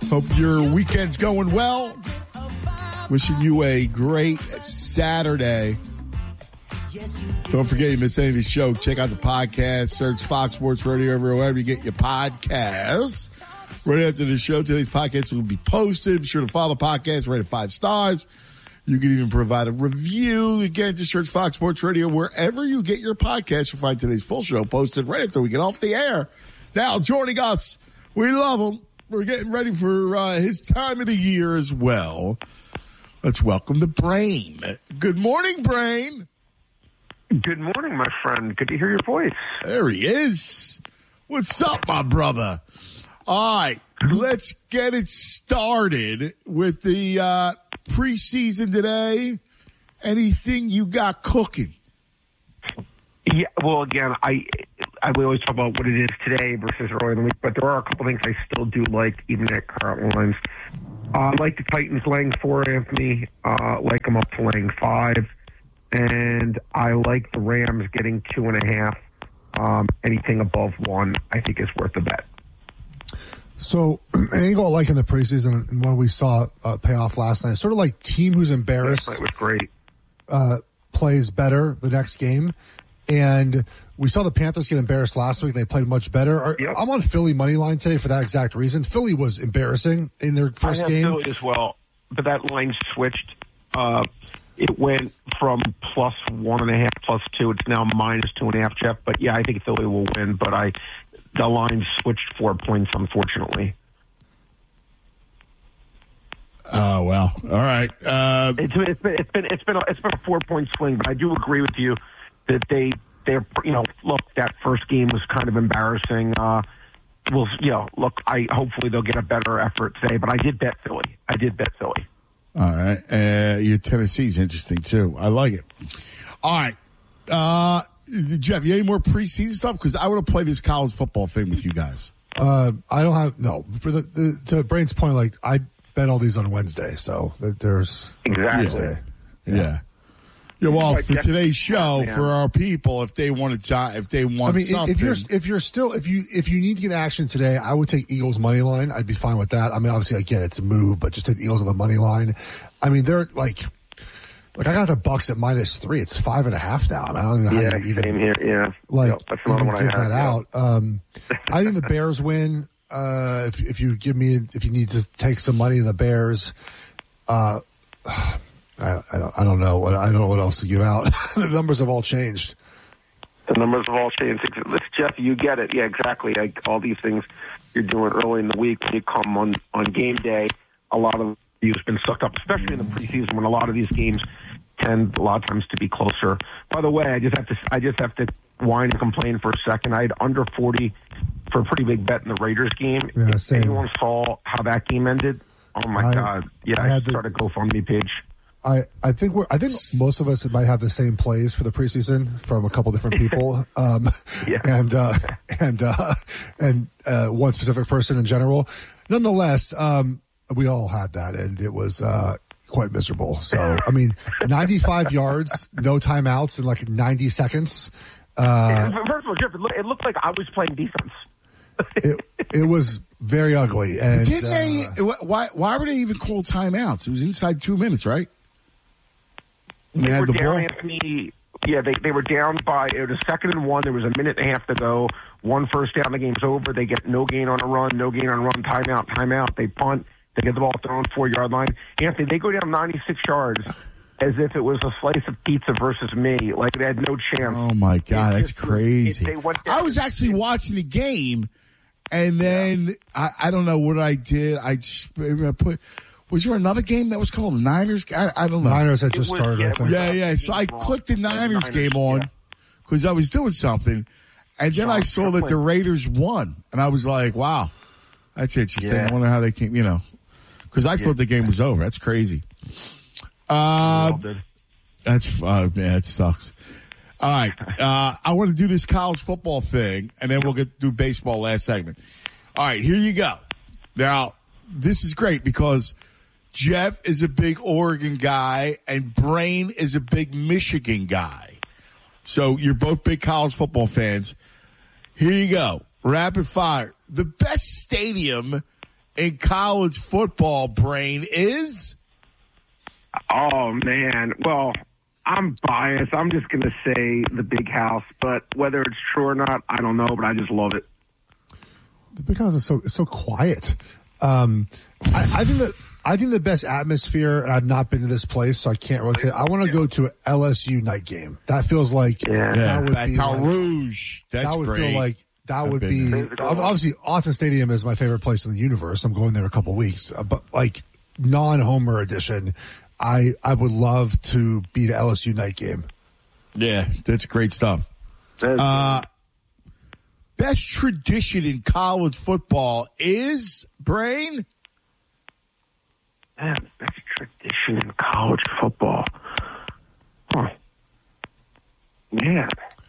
Hope your weekend's going well. Wishing you a great Saturday. Don't forget, you missed any of the show, check out the podcast. Search Fox Sports Radio wherever you get your podcasts. Right after the show, today's podcast will be posted. Be sure to follow the podcast, rate it 5 stars. You can even provide a review. Again, just search Fox Sports Radio wherever you get your podcast. You'll find today's full show posted right after we get off the air. Now, joining us, we love him. We're getting ready for his time of the year as well. Let's welcome the Brain. Good morning, Brain. Good morning, my friend. Good to hear your voice. There he is. What's up, my brother? All right, let's get it started with the preseason today. Anything you got cooking? Yeah, well, again, we always talk about what it is today versus earlier in the week, but there are a couple things I still do like, even at current lines. I like the Titans laying 4, Anthony. Like them up to laying 5. And I like the Rams getting 2.5. Anything above 1, I think, is worth a bet. So, an angle I like in the preseason, and one we saw pay off last night, sort of like team who's embarrassed. Last night was great. Plays better the next game. And we saw the Panthers get embarrassed last week. They played much better. Yep. I'm on Philly money line today for that exact reason. Philly was embarrassing in their first game. I have Philly as well, but that line switched. It went from plus 1.5, plus 2. It's now minus 2.5, Jeff. But yeah, I think Philly will win. But the line switched 4 points, unfortunately. Oh well, all right. It's been a 4-point swing, but I do agree with you that they're look, that first game was kind of embarrassing. Hopefully they'll get a better effort today, but I did bet Philly. All right. Your Tennessee's interesting too. I like it. All right. Jeff, you have any more preseason stuff? Because I want to play this college football thing with you guys. I don't have, no. For to Brain's point, like, I bet all these on Wednesday, so there's exactly. Tuesday. Yeah. Yeah, well, for today's show, for our people, if they want something, if you need to get action today, I would take Eagles money line. I'd be fine with that. I mean, obviously, again, it's a move, but just take the Eagles on the money line. I mean, they're like I got the Bucks at -3. It's 5.5 now. I don't know how you even same here. Yeah, that's another one I have. Out. I think the Bears win. If you need to take some money in the Bears, I don't know what else to give out. The numbers have all changed. Listen, Jeff, you get it. Yeah, exactly. Like all these things you're doing early in the week, when you come on game day, a lot of you've been sucked up, especially in the preseason when a lot of these games tend a lot of times to be closer. By the way, I just have to whine and complain for a second. I had under 40 for a pretty big bet in the Raiders game. Yeah, if anyone saw how that game ended, oh my God! Yeah, I started a GoFundMe page. I think most of us might have the same plays for the preseason from a couple different people, and one specific person in general. Nonetheless, we all had that, and it was quite miserable. So, I mean, 95 yards, no timeouts, in like 90 seconds. First of all, Jeff, it looked like I was playing defense. It was very ugly. And didn't they? Why were they even called timeouts? It was inside 2 minutes, right? They were down, Anthony. Yeah, they were down by, it was 2nd and 1. There was a minute and a half to go. 1 first down, the game's over. They get no gain on a run, timeout. They punt. They get the ball thrown 4-yard line. Anthony, they go down 96 yards as if it was a slice of pizza versus me. Like, they had no chance. Oh, my God, that's crazy. I was actually watching the game, and then I don't know what I did. I just put... Was there another game that was called Niners? I don't know. Niners had just started, I think. Yeah. So I clicked the Niners game on because I was doing something, and then I saw that the Raiders won, and I was like, "Wow, that's interesting." I wonder how they came, because I thought the game was over. That's crazy. Man, it sucks. All right, I want to do this college football thing, and then we'll get through baseball last segment. All right, here you go. Now, this is great because Jeff is a big Oregon guy and Brain is a big Michigan guy. So you're both big college football fans. Here you go. Rapid fire. The best stadium in college football, Brain, is? Oh, man. Well, I'm biased. I'm just going to say the Big House, but whether it's true or not, I don't know, but I just love it. The Big House is so quiet. I think the best atmosphere, and I've not been to this place, so I can't really say. I want to go to an LSU night game. That feels like that would be Baton Rouge. That would great. feel like that would be obviously Autzen Stadium is my favorite place in the universe. I'm going there a couple weeks, but like non-Homer edition, I would love to be the LSU night game. Yeah, that's great stuff. Best tradition in college football is, Brain? Man, best tradition in college football. Huh. Man.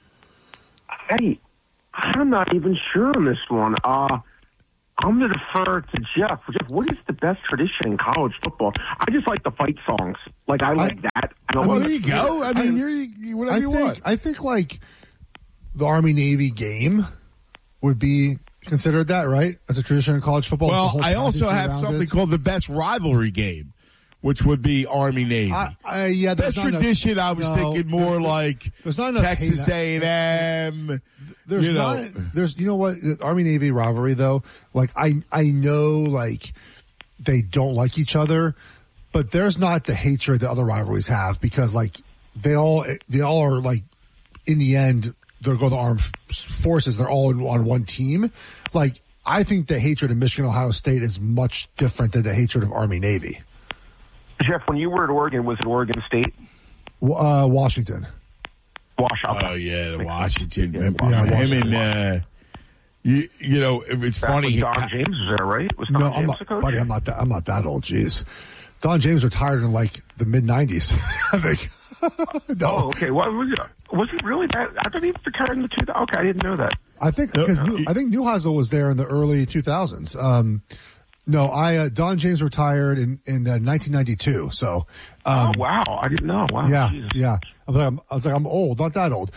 I'm not even sure on this one. I'm going to defer to Jeff. Jeff, what is the best tradition in college football? I just like the fight songs. Like, I like that. There you go. I mean, you're whatever you want. I think, like, the Army-Navy game would be considered that, right? As a tradition in college football. Well, I also have something called the best rivalry game, which would be Army-Navy. Best tradition, I was thinking more like Texas A&M. You know what, the Army-Navy rivalry, though, like, I know, like, they don't like each other, but there's not the hatred that other rivalries have because, like, they all are, like, in the end, they're going to armed forces. They're all on one team. Like, I think the hatred of Michigan-Ohio State is much different than the hatred of Army-Navy. Jeff, when you were at Oregon, was it Oregon State? Washington. Washington. Oh, yeah, the Washington. Washington. You know, it's funny. Don James was there, right? Was Don James the coach? Buddy, I'm not that old. Jeez. Don James retired in, like, the mid-90s, I think. No. Oh, okay. Well, was it really that? I thought he retired in the 2000s. Okay, I didn't know that. I think because I think Neuheisel was there in the early 2000s. Don James retired in 1992. So, oh wow, I didn't know. Wow, yeah, Jesus. yeah. I was like, I'm old, not that old.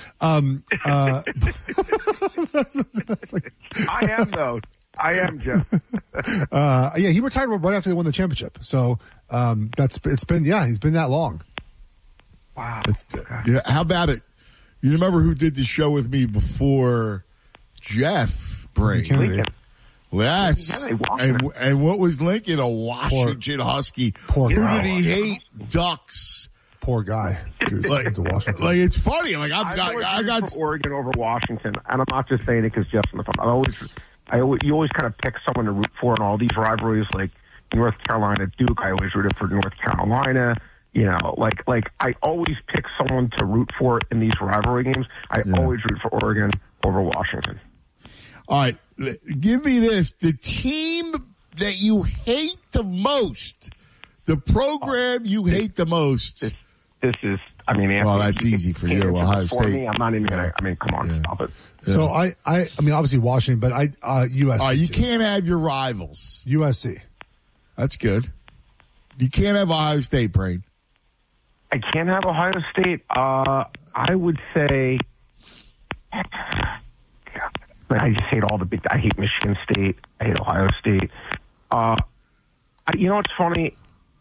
I am though. I am, Jeff. Yeah, he retired right after they won the championship. So he's been that long. Wow. Yeah, how about it? You remember who did the show with me before Jeff Brain? Lincoln. Yes. And what was Lincoln? A Washington Husky. Poor Who guy. did he hate? Ducks. Poor guy. Like, to Washington. Like, it's funny. Like, I got for Oregon over Washington, and I'm not just saying it because Jeff's on the phone. You always kind of pick someone to root for in all these rivalries, like North Carolina, Duke. I always rooted for North Carolina. You know, like I always pick someone to root for in these rivalry games. I always root for Oregon over Washington. All right, give me this. The team that you hate the most, the program you hate the most. This is, I mean, Anthony, well, that's easy for you, Ohio State. I'm not even going to, I mean, come on, stop it. Yeah. So I mean, obviously Washington, but USC. You can't have your rivals. USC. That's good. You can't have Ohio State, Brain. I can't have Ohio State. I would say, I just hate all the big. I hate Michigan State. I hate Ohio State. You know what's funny?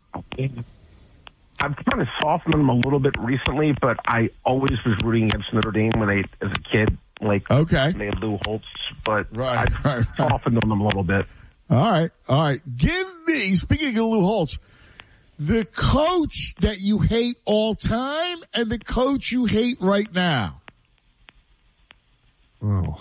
I've kind of softened them a little bit recently, but I always was rooting against Notre Dame as a kid. Like, okay, they had Lou Holtz, but right. I've softened them a little bit. All right. Give me, speaking of Lou Holtz, the coach that you hate all time and the coach you hate right now. Oh.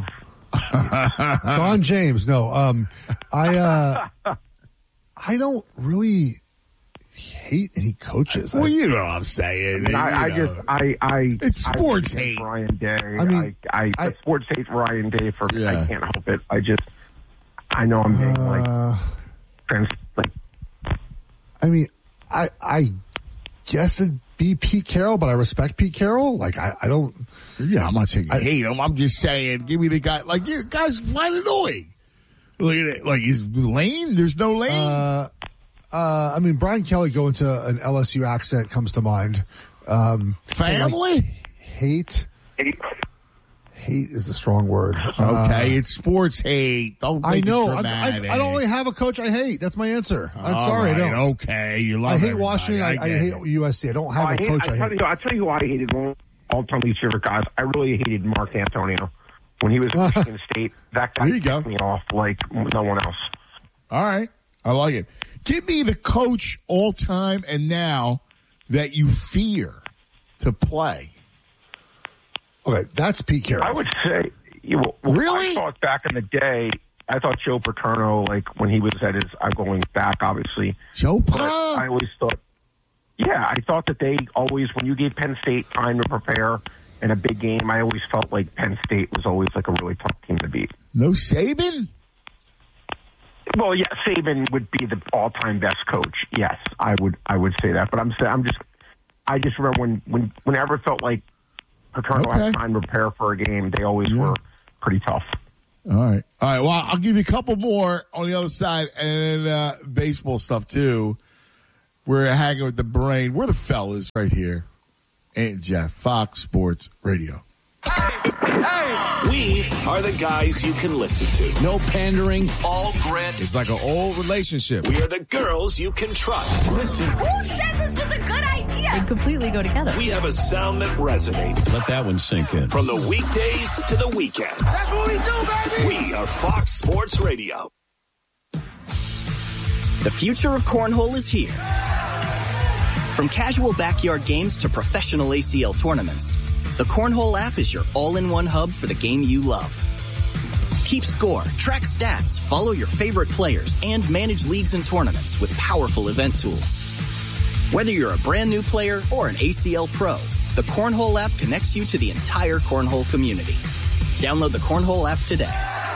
Don James. No. I don't really hate any coaches. Well, you know what I'm saying. It's sports hate. Ryan Day. I mean, I sports hate Ryan Day for I can't help it. I know I'm being I mean, I guess it'd be Pete Carroll, but I respect Pete Carroll. Like, I don't. Yeah, I'm not saying I hate him. I'm just saying, give me the guy. Like, you guys find annoying. Look at it. Like, is Lane? There's no Lane. I mean, Brian Kelly going to an LSU accent comes to mind. Family? Hate hate is a strong word. Okay, it's sports hate. Don't make I know. it I don't really have a coach I hate. That's my answer. I'm All sorry, right, I don't. Okay, you love I hate everybody. Washington. I hate USC. I don't have a coach I hate. I'll tell you who I hated one all-time least favorite guys. I really hated Mark Antonio. When he was at Michigan State, that guy pissed me off like no one else. All right. I like it. Give me the coach all time and now that you fear to play. Okay, that's Pete Carroll. I would say, really? I thought back in the day, I thought Joe Paterno, like when he was at his, I'm going back, obviously. Joe Paterno? I always thought, I thought that they always, when you gave Penn State time to prepare in a big game, I always felt like Penn State was always like a really tough team to beat. No Saban? Well, yeah, Saban would be the all-time best coach. Yes, I would say that. But I just remember whenever it felt like Paterno had time to prepare for a game, they always were pretty tough. All right. Well, I'll give you a couple more on the other side, and then baseball stuff too. We're hanging with the brain. We're the fellas right here. And Jeff, Fox Sports Radio. We are the guys you can listen to. No pandering, all grit. It's like an old relationship. We are the girls you can trust. Listen. Who said this was a good idea? They completely go together. We have a sound that resonates. Let that one sink in. From the weekdays to the weekends. That's what we do, baby! We are Fox Sports Radio. The future of cornhole is here. From casual backyard games to professional ACL tournaments, the Cornhole app is your all-in-one hub for the game you love. Keep score, track stats, follow your favorite players, and manage leagues and tournaments with powerful event tools. Whether you're a brand new player or an ACL pro, the Cornhole app connects you to the entire Cornhole community. Download the Cornhole app today.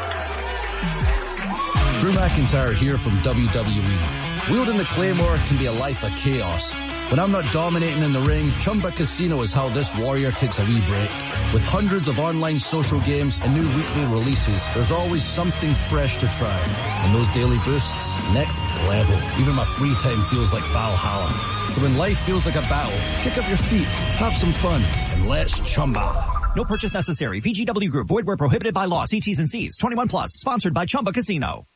Drew McIntyre here from WWE. Wielding the Claymore can be a life of chaos. When I'm not dominating in the ring, Chumba Casino is how this warrior takes a wee break. With hundreds of online social games and new weekly releases, there's always something fresh to try. And those daily boosts, next level. Even my free time feels like Valhalla. So when life feels like a battle, kick up your feet, have some fun, and let's Chumba. No purchase necessary. VGW Group. Void where prohibited by law. See T's and C's. 21 plus. Sponsored by Chumba Casino.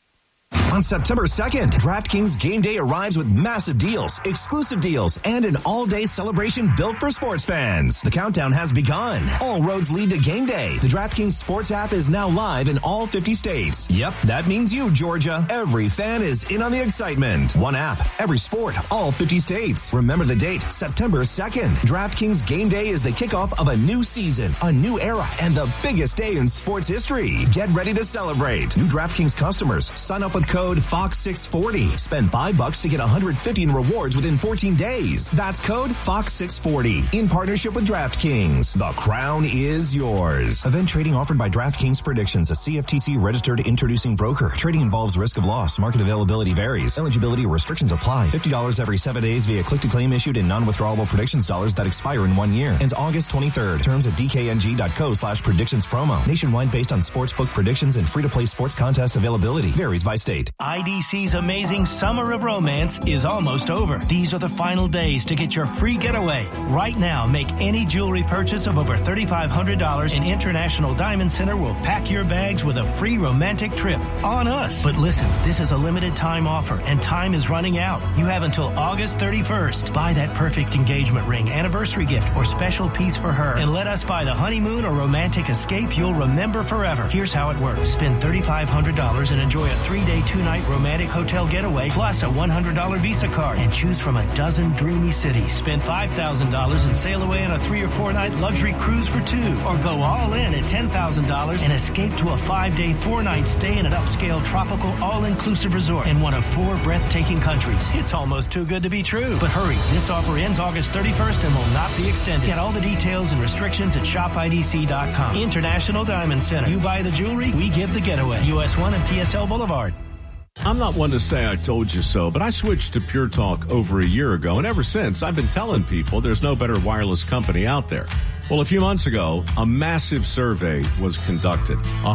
On September 2nd, DraftKings Game Day arrives with massive deals, exclusive deals, and an all-day celebration built for sports fans. The countdown has begun. All roads lead to Game Day. The DraftKings Sports app is now live in all 50 states. Yep, that means you, Georgia. Every fan is in on the excitement. One app, every sport, all 50 states. Remember the date, September 2nd. DraftKings Game Day is the kickoff of a new season, a new era, and the biggest day in sports history. Get ready to celebrate. New DraftKings customers, sign up with code FOX640. Spend $5 to get $150 in rewards within 14 days. That's code FOX640 in partnership with DraftKings. The crown is yours. Event trading offered by DraftKings Predictions, a CFTC registered introducing broker. Trading involves risk of loss. Market availability varies. Eligibility restrictions apply. $50 every 7 days via click-to-claim issued in non-withdrawable predictions dollars that expire in 1 year. Ends August 23rd. Terms at dkng.co/predictions promo. Nationwide based on sportsbook predictions and free-to-play sports contest availability. Varies by state. IDC's amazing Summer of Romance is almost over. These are the final days to get your free getaway. Right now, make any jewelry purchase of over $3,500 and International Diamond Center will pack your bags with a free romantic trip on us. But listen, this is a limited time offer and time is running out. You have until August 31st. Buy that perfect engagement ring, anniversary gift, or special piece for her and let us buy the honeymoon or romantic escape you'll remember forever. Here's how it works. Spend $3,500 and enjoy a 3-day, 2-night romantic hotel getaway plus a $100 Visa card and choose from a dozen dreamy cities. Spend $5,000 and sail away on a 3 or 4 night luxury cruise for 2, or go all in at $10,000 and escape to a 5-day, 4-night stay in an upscale tropical all-inclusive resort in one of 4 breathtaking countries. It's almost too good to be true. But hurry, this offer ends August 31st and will not be extended. Get all the details and restrictions at shopidc.com. International Diamond Center. You buy the jewelry, we give the getaway. US 1 and PSL Boulevard. I'm not one to say I told you so, but I switched to Pure Talk over a year ago, and ever since, I've been telling people there's no better wireless company out there. Well, a few months ago, a massive survey was conducted.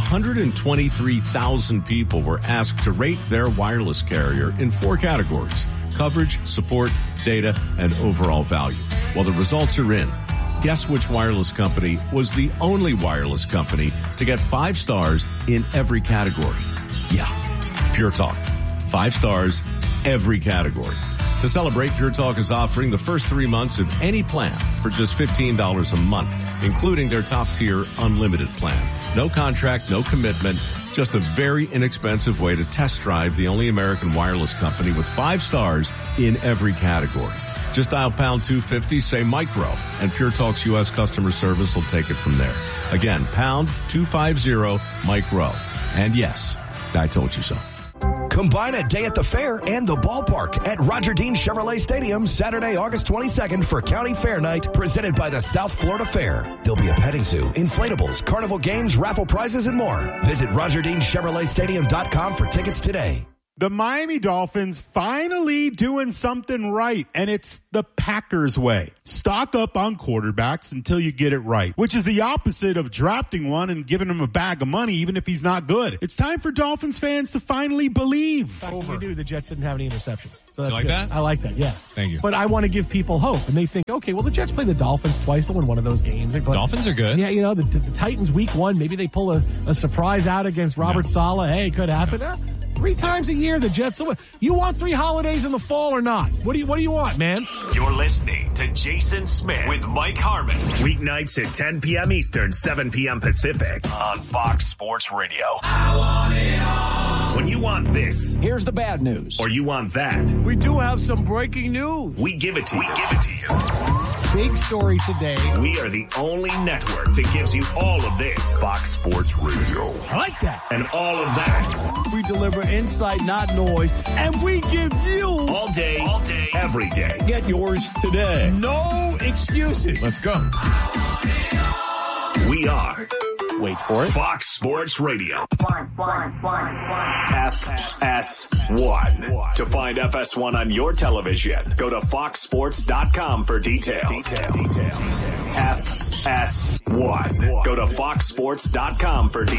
123,000 people were asked to rate their wireless carrier in 4 categories: coverage, support, data, and overall value. Well, the results are in. Guess which wireless company was the only wireless company to get 5 stars in every category? Yeah, Pure Talk. 5 stars, every category. To celebrate, Pure Talk is offering the first 3 months of any plan for just $15 a month, including their top-tier unlimited plan. No contract, no commitment, just a very inexpensive way to test drive the only American wireless company with 5 stars in every category. Just dial pound 250, say micro, and Pure Talk's U.S. customer service will take it from there. Again, pound 250 micro. And yes, I told you so. Combine a day at the fair and the ballpark at Roger Dean Chevrolet Stadium Saturday, August 22nd for County Fair Night, presented by the South Florida Fair. There'll be a petting zoo, inflatables, carnival games, raffle prizes, and more. Visit RogerDeanChevroletStadium.com for tickets today. The Miami Dolphins finally doing something right, and it's the Packers way. Stock up on quarterbacks until you get it right, which is the opposite of drafting one and giving him a bag of money even if he's not good. It's time for Dolphins fans to finally believe. We knew the Jets didn't have any interceptions. So that's you like good. that? I like that, yeah. Thank you. But I want to give people hope, and they think, okay, well, the Jets play the Dolphins twice. They'll win one of those games. But, Dolphins are good. Yeah, the Titans week 1, maybe they pull a surprise out against Robert Saleh. Hey, could happen. 3 times a year, the Jets will win. You want 3 holidays in the fall or not? What do you want, man? You're listening to Jason Smith with Mike Harmon. Weeknights at 10 p.m. Eastern, 7 p.m. Pacific on Fox Sports Radio. I want it all. When you want this, here's the bad news. Or you want that, we do have some breaking news. We give it to you. Big story today. We are the only network that gives you all of this. Fox Sports Radio. I like that. And all of that. We deliver insight, not noise. And we give you all day, every day. Get yours today. No excuses. Let's go. We are. Wait for it. Fox Sports Radio. FS1. To find FS1 on your television, go to foxsports.com for details. FS1. Go to foxsports.com for details.